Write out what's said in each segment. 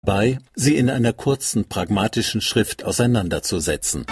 bei, sie in einer kurzen, pragmatischen Schrift auseinanderzusetzen.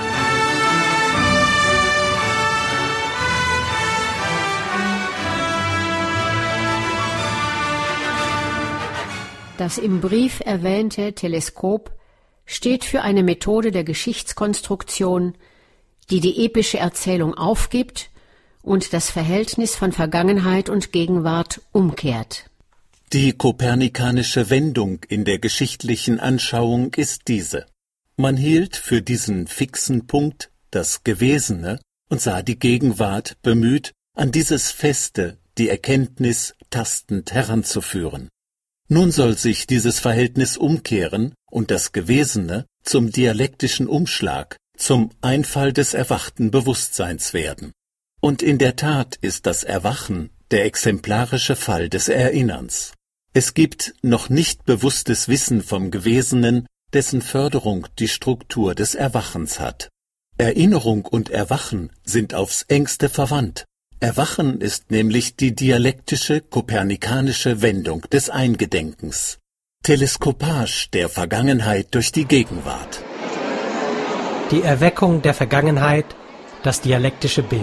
Das im Brief erwähnte Teleskop steht für eine Methode der Geschichtskonstruktion, die die epische Erzählung aufgibt und das Verhältnis von Vergangenheit und Gegenwart umkehrt. Die kopernikanische Wendung in der geschichtlichen Anschauung ist diese. Man hielt für diesen fixen Punkt das Gewesene und sah die Gegenwart bemüht, an dieses Feste, die Erkenntnis tastend heranzuführen. Nun soll sich dieses Verhältnis umkehren und das Gewesene zum dialektischen Umschlag, zum Einfall des erwachten Bewusstseins werden. Und in der Tat ist das Erwachen der exemplarische Fall des Erinnerns. Es gibt noch nicht bewusstes Wissen vom Gewesenen, dessen Förderung die Struktur des Erwachens hat. Erinnerung und Erwachen sind aufs engste verwandt. Erwachen ist nämlich die dialektische, kopernikanische Wendung des Eingedenkens. Teleskopage der Vergangenheit durch die Gegenwart. Die Erweckung der Vergangenheit, das dialektische Bild.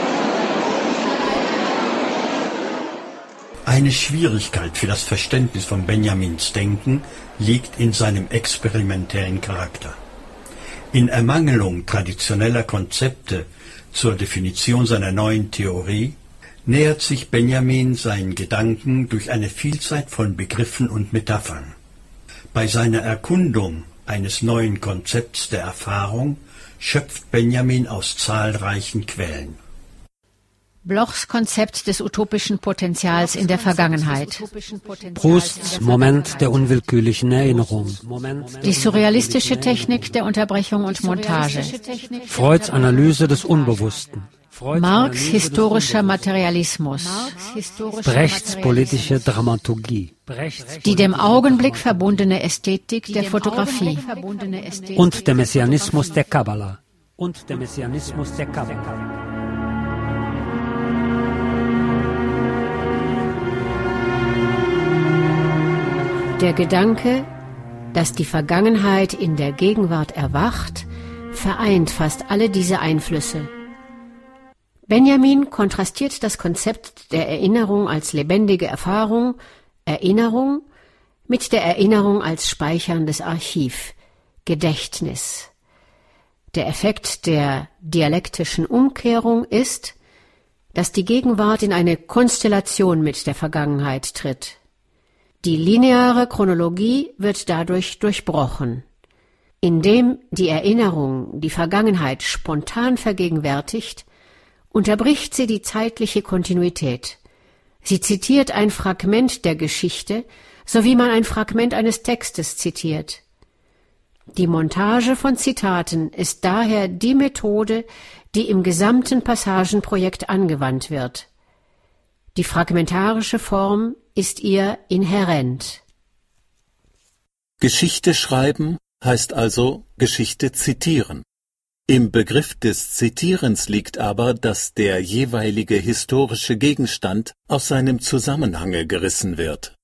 Eine Schwierigkeit für das Verständnis von Benjamins Denken liegt in seinem experimentellen Charakter. In Ermangelung traditioneller Konzepte zur Definition seiner neuen Theorie nähert sich Benjamin seinen Gedanken durch eine Vielzahl von Begriffen und Metaphern. Bei seiner Erkundung eines neuen Konzepts der Erfahrung schöpft Benjamin aus zahlreichen Quellen. Blochs Konzept des utopischen Potenzials in der Vergangenheit. Prousts Moment der unwillkürlichen Erinnerung. Die surrealistische Technik der Unterbrechung und Montage. Freuds Analyse des Unbewussten. Marx historischer Materialismus. Brechts politische Dramaturgie. Die dem Augenblick verbundene Ästhetik der Fotografie. Und der Messianismus der Kabbala. Der Gedanke, dass die Vergangenheit in der Gegenwart erwacht, vereint fast alle diese Einflüsse. Benjamin kontrastiert das Konzept der Erinnerung als lebendige Erfahrung, Erinnerung, mit der Erinnerung als speicherndes Archiv, Gedächtnis. Der Effekt der dialektischen Umkehrung ist, dass die Gegenwart in eine Konstellation mit der Vergangenheit tritt. Die lineare Chronologie wird dadurch durchbrochen. Indem die Erinnerung die Vergangenheit spontan vergegenwärtigt, unterbricht sie die zeitliche Kontinuität. Sie zitiert ein Fragment der Geschichte, so wie man ein Fragment eines Textes zitiert. Die Montage von Zitaten ist daher die Methode, die im gesamten Passagenprojekt angewandt wird. Die fragmentarische Form ist ihr inhärent. Geschichte schreiben heißt also Geschichte zitieren. Im Begriff des Zitierens liegt aber, dass der jeweilige historische Gegenstand aus seinem Zusammenhange gerissen wird.